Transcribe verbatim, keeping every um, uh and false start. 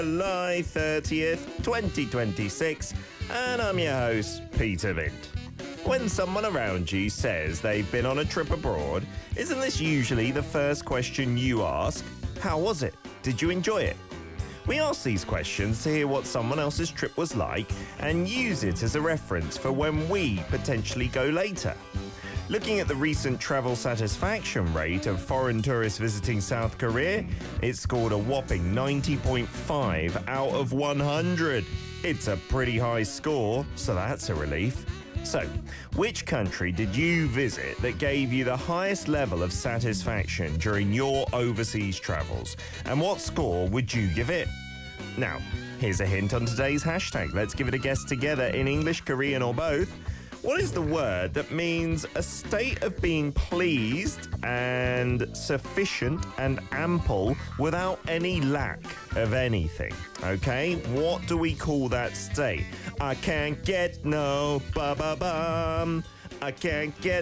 July thirtieth, twenty twenty-six, and I'm your host, Peter Vint. When someone around you says they've been on a trip abroad, isn't this usually the first question you ask? How was it? Did you enjoy it? We ask these questions to hear what someone else's trip was like and use it as a reference for when we potentially go later. Looking at the recent travel satisfaction rate of foreign tourists visiting South Korea, it scored a whopping ninety point five out of one hundred. It's a pretty high score, so that's a relief. So, which country did you visit that gave you the highest level of satisfaction during your overseas travels? And what score would you give it? Now, here's a hint on today's hashtag. Let's give it a guess together in English, Korean, or both. What is the word that means a state of being pleased and sufficient and ample without any lack of anything? Okay, what do we call that state? I can't get no ba-ba-bum. I can't get